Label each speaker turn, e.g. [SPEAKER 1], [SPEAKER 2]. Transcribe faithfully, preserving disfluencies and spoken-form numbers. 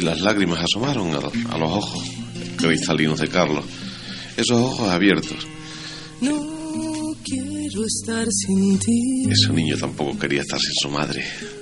[SPEAKER 1] y las lágrimas asomaron a, a los ojos cristalinos de Carlos. Esos ojos abiertos.
[SPEAKER 2] No quiero estar sin ti.
[SPEAKER 1] Ese niño tampoco quería estar sin su madre.